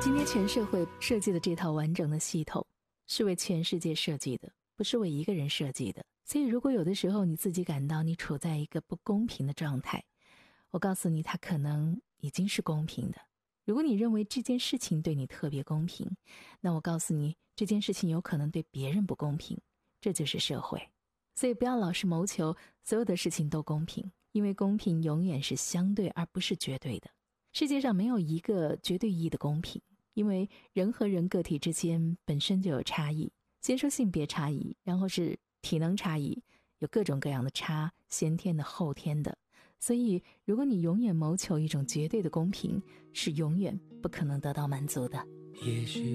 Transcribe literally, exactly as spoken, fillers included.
今天全社会设计的这套完整的系统是为全世界设计的，不是为一个人设计的。所以如果有的时候你自己感到你处在一个不公平的状态，我告诉你它可能已经是公平的。如果你认为这件事情对你特别公平，那我告诉你这件事情有可能对别人不公平，这就是社会。所以不要老是谋求所有的事情都公平，因为公平永远是相对而不是绝对的。世界上没有一个绝对意义的公平，因为人和人个体之间本身就有差异，先说性别差异，然后是体能差异，有各种各样的差，先天的后天的。所以如果你永远谋求一种绝对的公平，是永远不可能得到满足的。 也许